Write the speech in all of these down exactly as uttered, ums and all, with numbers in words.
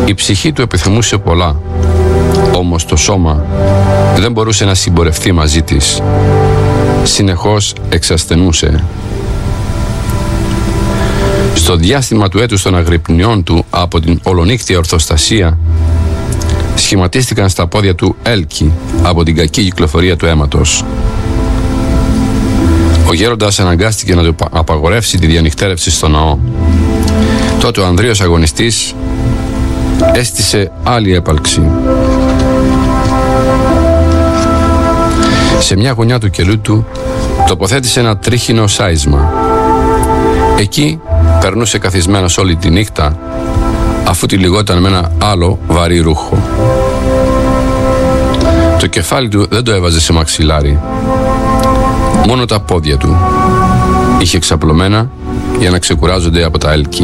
Η ψυχή του επιθυμούσε πολλά, όμως το σώμα δεν μπορούσε να συμπορευτεί μαζί της. Συνεχώς εξασθενούσε. Στο διάστημα του έτους των αγρυπνιών του από την ολονύκτια ορθοστασία σχηματίστηκαν στα πόδια του έλκη από την κακή κυκλοφορία του αίματος. Ο γέροντας αναγκάστηκε να του απαγορεύσει τη διανυκτέρευση στο ναό. Τότε ο Ανδρείος αγωνιστής έστησε άλλη έπαλξη. Σε μια γωνιά του κελού του τοποθέτησε ένα τρίχινο σάισμα. Εκεί περνούσε καθισμένος όλη τη νύχτα, αφού τυλιγόταν με ένα άλλο βαρύ ρούχο. Το κεφάλι του δεν το έβαζε σε μαξιλάρι, μόνο τα πόδια του είχε ξαπλωμένα για να ξεκουράζονται από τα έλκη.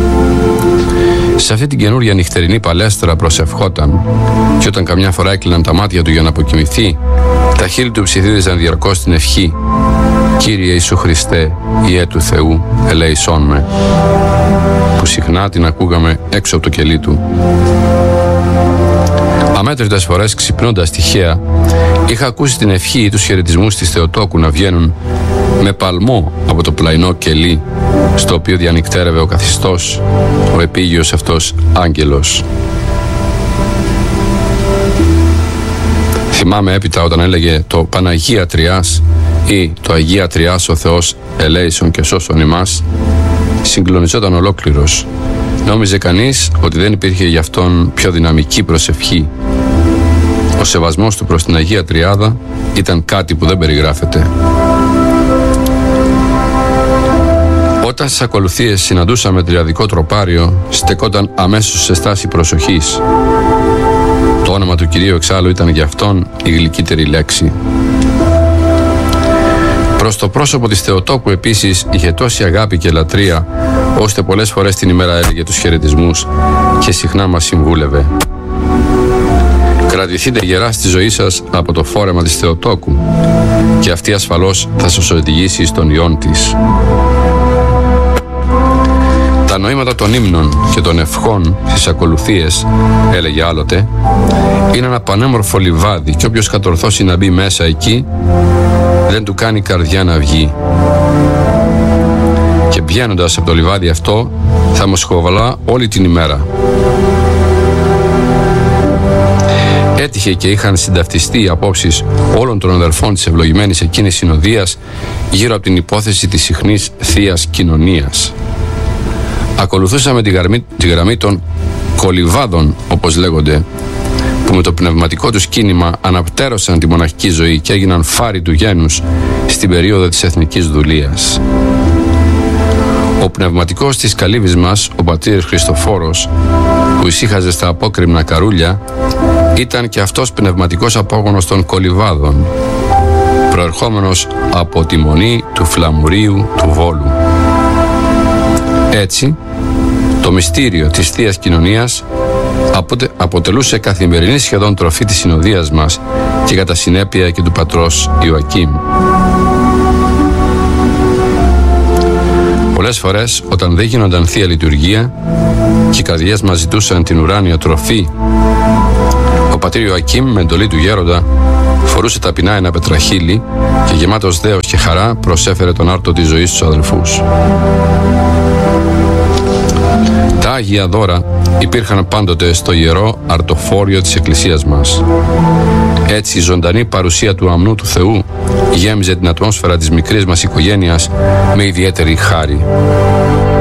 Σε αυτή την καινούρια νυχτερινή παλέστρα προσευχόταν, και όταν καμιά φορά έκλειναν τα μάτια του για να αποκοιμηθεί, τα χείλη του ψιθύριζαν διαρκώς την ευχή: «Κύριε Ιησού Χριστέ, Υιέ του Θεού, ελέησόν με», που συχνά την ακούγαμε έξω από το κελί του. Αμέτρητες φορές, ξυπνώντας τυχαία, είχα ακούσει την ευχή ή τους χαιρετισμούς της Θεοτόκου να βγαίνουν με παλμό από το πλαϊνό κελί στο οποίο διανυκτέρευε ο καθιστός, ο επίγειος αυτός άγγελος. Θυμάμαι έπειτα όταν έλεγε το Παναγία Τριάς ή το Αγία Τριάς ο Θεός ελέησον και σώσον ημάς, συγκλονιζόταν ολόκληρος. Νόμιζε κανείς ότι δεν υπήρχε γι' αυτόν πιο δυναμική προσευχή. Ο σεβασμός του προς την Αγία Τριάδα ήταν κάτι που δεν περιγράφεται. Όταν στις ακολουθίες συναντούσαμε τριαδικό τροπάριο, στεκόταν αμέσως σε στάση προσοχής. Το όνομα του Κυρίου εξάλλου ήταν για αυτόν η γλυκύτερη λέξη. Προς το πρόσωπο της Θεοτόκου επίσης είχε τόση αγάπη και λατρεία, ώστε πολλές φορές την ημέρα έλεγε τους χαιρετισμούς και συχνά μας συμβούλευε: «Κρατηθείτε γερά στη ζωή σας από το φόρεμα της Θεοτόκου, και αυτή ασφαλώς θα σας οδηγήσει στον Υιόν της». Τα νοήματα των ύμνων και των ευχών στις ακολουθίες, έλεγε άλλοτε, είναι ένα πανέμορφο λιβάδι, και όποιος κατορθώσει να μπει μέσα εκεί, δεν του κάνει καρδιά να βγει. Και βγαίνοντας από το λιβάδι αυτό, θα μας χοβαλά όλη την ημέρα. Έτυχε και είχαν συνταυτιστεί οι απόψεις όλων των αδελφών της ευλογημένης εκείνης συνοδείας γύρω από την υπόθεση της συχνής θείας κοινωνίας. Ακολουθούσαμε τη γραμμή, τη γραμμή των κολιβάδων, όπως λέγονται, που με το πνευματικό τους κίνημα αναπτέρωσαν τη μοναχική ζωή και έγιναν φάροι του γένους στην περίοδο της εθνικής δουλείας. Ο πνευματικός της καλύβης μας, ο πατήρ Χριστοφόρος, που ησύχαζε στα απόκρημνα καρούλια, ήταν και αυτός πνευματικός απόγονος των κολιβάδων, προερχόμενος από τη μονή του Φλαμουρίου του Βόλου. Έτσι, το μυστήριο της Θείας Κοινωνίας αποτελούσε καθημερινή σχεδόν τροφή της συνοδείας μας και κατά συνέπεια και του πατρός Ιωακήμ. Πολλές φορές, όταν δεν γίνονταν Θεία Λειτουργία και οι καρδιές μας ζητούσαν την ουράνια τροφή, ο πατήρ Ιωακήμ με εντολή του γέροντα φορούσε ταπεινά ένα πετραχύλι και γεμάτος δέος και χαρά προσέφερε τον άρτο της ζωής στους αδελφούς. Τα Άγια δώρα υπήρχαν πάντοτε στο ιερό αρτοφόριο της Εκκλησίας μας. Έτσι η ζωντανή παρουσία του αμνού του Θεού γέμιζε την ατμόσφαιρα της μικρής μας οικογένειας με ιδιαίτερη χάρη.